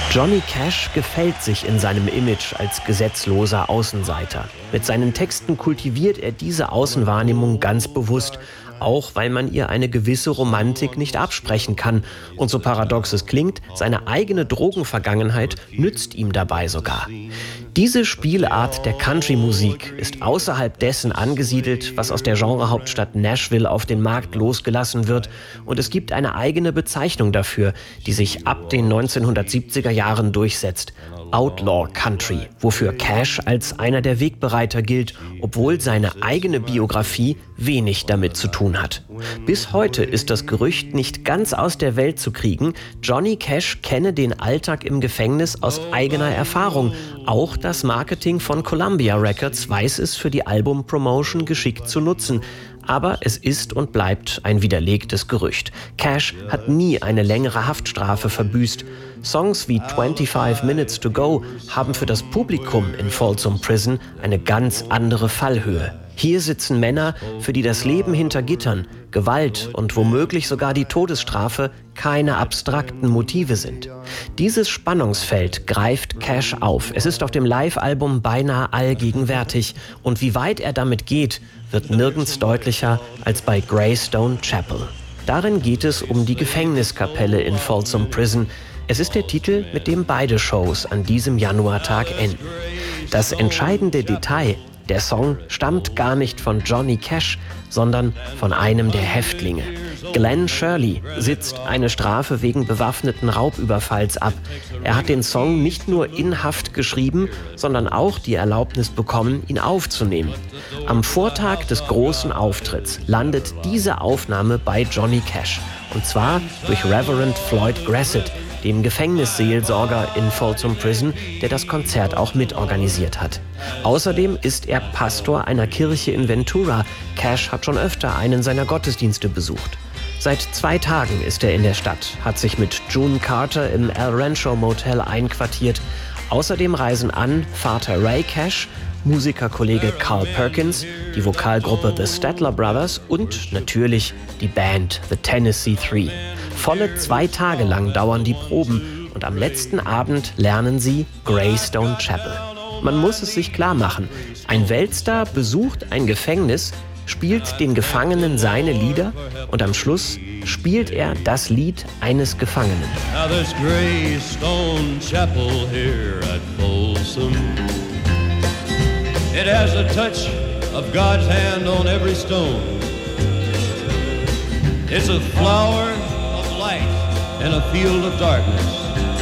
Johnny Cash gefällt sich in seinem Image als gesetzloser Außenseiter. Mit seinen Texten kultiviert er diese Außenwahrnehmung ganz bewusst, auch weil man ihr eine gewisse Romantik nicht absprechen kann. Und so paradox es klingt, seine eigene Drogenvergangenheit nützt ihm dabei sogar. Diese Spielart der Country-Musik ist außerhalb dessen angesiedelt, was aus der Genrehauptstadt Nashville auf den Markt losgelassen wird. Und es gibt eine eigene Bezeichnung dafür, die sich ab den 1970er Jahren durchsetzt. Outlaw Country, wofür Cash als einer der Wegbereiter gilt, obwohl seine eigene Biografie wenig damit zu tun hat. Bis heute ist das Gerücht nicht ganz aus der Welt zu kriegen, Johnny Cash kenne den Alltag im Gefängnis aus eigener Erfahrung. Auch das Marketing von Columbia Records weiß es für die Album-Promotion geschickt zu nutzen. Aber es ist und bleibt ein widerlegtes Gerücht. Cash hat nie eine längere Haftstrafe verbüßt. Songs wie 25 Minutes to Go haben für das Publikum in Folsom Prison eine ganz andere Fallhöhe. Hier sitzen Männer, für die das Leben hinter Gittern, Gewalt und womöglich sogar die Todesstrafe keine abstrakten Motive sind. Dieses Spannungsfeld greift Cash auf. Es ist auf dem Live-Album beinahe allgegenwärtig. Und wie weit er damit geht, wird nirgends deutlicher als bei Greystone Chapel. Darin geht es um die Gefängniskapelle in Folsom Prison. Es ist der Titel, mit dem beide Shows an diesem Januartag enden. Das entscheidende Detail: Der Song stammt gar nicht von Johnny Cash, sondern von einem der Häftlinge. Glenn Shirley sitzt eine Strafe wegen bewaffneten Raubüberfalls ab. Er hat den Song nicht nur in Haft geschrieben, sondern auch die Erlaubnis bekommen, ihn aufzunehmen. Am Vortag des großen Auftritts landet diese Aufnahme bei Johnny Cash. Und zwar durch Reverend Floyd Grassett, dem Gefängnisseelsorger in Folsom Prison, der das Konzert auch mitorganisiert hat. Außerdem ist er Pastor einer Kirche in Ventura. Cash hat schon öfter einen seiner Gottesdienste besucht. Seit 2 Tagen ist er in der Stadt, hat sich mit June Carter im El Rancho Motel einquartiert. Außerdem reisen an Vater Ray Cash, Musikerkollege Carl Perkins, die Vokalgruppe The Statler Brothers und natürlich die Band The Tennessee Three. Volle 2 Tage lang dauern die Proben und am letzten Abend lernen sie Greystone Chapel. Man muss es sich klar machen, ein Weltstar besucht ein Gefängnis, spielt den Gefangenen seine Lieder und am Schluss spielt er das Lied eines Gefangenen. Now there's Greystone Chapel here at Folsom. It has a touch of God's hand on every stone. It's a flower of light in a field of darkness.